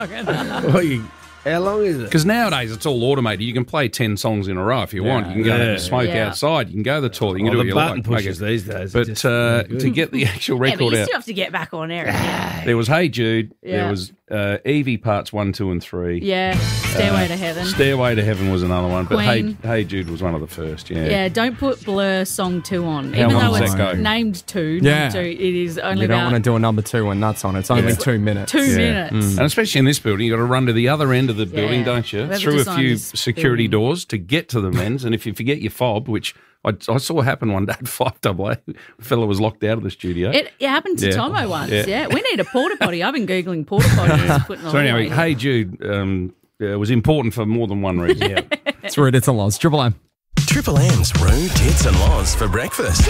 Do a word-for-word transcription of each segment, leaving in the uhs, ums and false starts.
Well, you, how long is it? Because nowadays it's all automated. You can play ten songs in a row if you Yeah, want. You can go yeah. and smoke Yeah. outside. You can go to the toilet. You can Oh, do the what you button like. pushers Okay. these days. are But just uh, no good. to get the actual Yeah, but record you out, still have to get back on air again. there was Hey Jude. Yeah. There was uh, Evie parts one, two, and three. Yeah, Stairway to Heaven. Stairway to Heaven was another one. But Hey, Queen. Hey Jude was one of the first. Yeah. Yeah, don't put Blur song two on. How Even long though does it's that go? named two, Yeah. number two, it is only You don't about want to do a number two when nuts on. It's only Yeah. two minutes. two Yeah. minutes. And especially in this building, you've got to run to the other end of the building, Yeah. don't you? Whoever Through a designed few this security building. doors to get to the men's. And if you forget your fob, which I, I saw happen one day at five double A, a fella was locked out of the studio. It, it happened to Yeah. Tomo once. Yeah. Yeah. we need a porta potty. I've been googling porta potties. putting So anyway, away. Hey Jude um, uh, was important for more than one reason. Yeah. It's Rude Hits and Laws. Triple M. Triple M's Rude Hits and Laws for breakfast.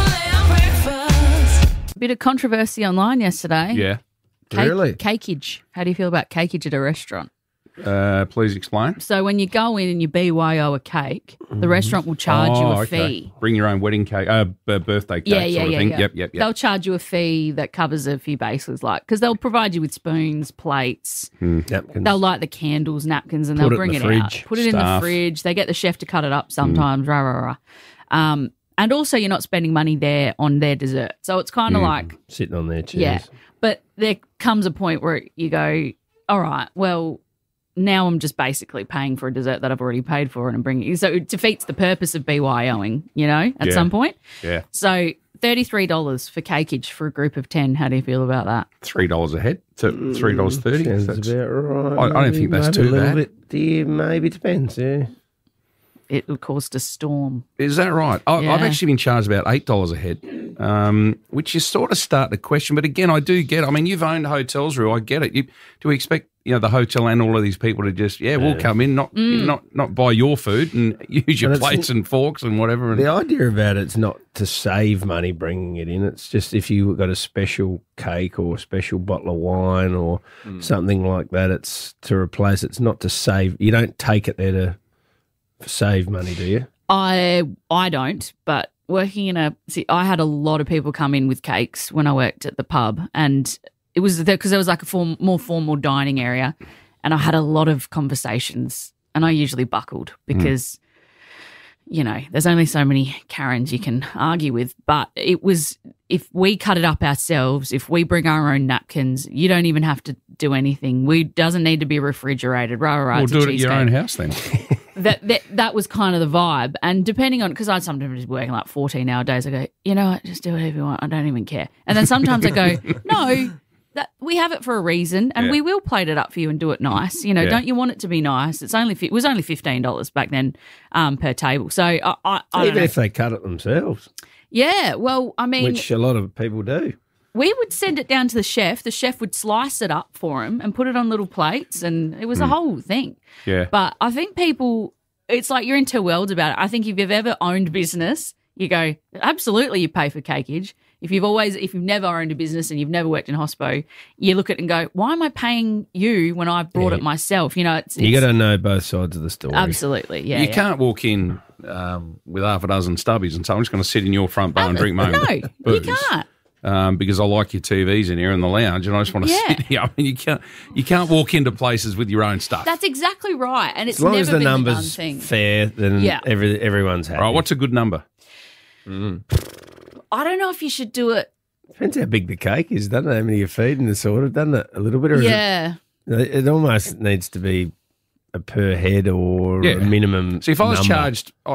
Bit of controversy online yesterday. yeah. Cake, Really? Cakeage. How do you feel about cakeage at a restaurant? Uh, please explain. So when you go in and you B Y O a cake, the restaurant will charge you Oh, a okay. fee. Bring your own wedding cake, uh, b- birthday cake Yeah, yeah, sort of yeah, thing. yeah. Yep, yep, yep. They'll charge you a fee that covers a few bases, like because they'll provide you with spoons, plates. Napkins. They'll light the candles, napkins, and Put they'll it in bring the it fridge. out. Put it in the Staff. fridge. They get the chef to cut it up sometimes. Rah rah rah. Um, and also, you're not spending money there on their dessert, so it's kind of like Sitting on their chairs. yeah. But there comes a point where you go, all right, well, now I'm just basically paying for a dessert that I've already paid for and I'm bringing. So it defeats the purpose of BYOing, you know, at Yeah. some point. Yeah. So thirty-three dollars for cakeage for a group of ten. How do you feel about that? Three dollars a head. So three dollars thirty. Sounds That's- about right. I- I don't think that's Maybe too a little bad. bit. Yeah, maybe depends. Yeah. It would cost a storm. Is that right? I, I've Yeah. actually been charged about eight dollars a head, um, which you sort of start to question. But again, I do get. I mean, you've owned hotels, Rue. I get it. You, do we expect you know the hotel and all of these people to just yeah, we'll come in, not Mm. not not buy your food and use your And it's- plates and forks and whatever. And, The idea about it's not to save money bringing it in. It's just if you got a special cake or a special bottle of wine or something like that, it's to replace. It's not to save. You don't take it there to save money, do you? I I don't, but working in a see, I had a lot of people come in with cakes when I worked at the pub, and it was there because there was like a form, more formal dining area, and I had a lot of conversations, and I usually buckled because you know there's only so many Karens you can argue with, but it was if we cut it up ourselves, if we bring our own napkins, you don't even have to do anything. We doesn't need to be refrigerated. Rah, rah, rah, we'll it's a do it at your cheesecake. own house then. that, that that was kind of the vibe. And depending on, because I'd sometimes be working like fourteen hour days, I go, you know what, just do whatever you want. I don't even care. And then sometimes I go, no, that we have it for a reason and Yeah. we will plate it up for you and do it nice. You know, Yeah. don't you want it to be nice? It's only fi- it was only fifteen dollars back then um, per table. So I, I, I don't Even know. if they cut it themselves, Yeah, well, I mean, which a lot of people do. we would send it down to the chef. The chef would slice it up for him and put it on little plates, and it was a whole thing. Yeah. But I think people, it's like you're in two worlds about it. I think if you've ever owned business, you go, absolutely, you pay for cakeage. If you've always, if you've never owned a business and you've never worked in hospo, you look at it and go, why am I paying you when I brought Yeah. it myself? You know, it's, You it's got to know both sides of the story. absolutely, yeah. you yeah. can't walk in um, with half a dozen stubbies and say, I'm just going to sit in your front bar and drink my own No, you booze." can't. Um, because I like your T Vs in here in the lounge, and I just want to Yeah. sit here. I mean, you can't you can't walk into places with your own stuff. That's exactly right, and it's As long never as the been numbers the done thing. fair, then Yeah. every, everyone's happy. Right, what's a good number? I don't know if you should do it. Depends how big the cake is, doesn't it? How many you're feeding, the sort of, doesn't it? A little bit, or is Yeah. it, it almost needs to be a per head or Yeah. a minimum. So if I was number. charged, I,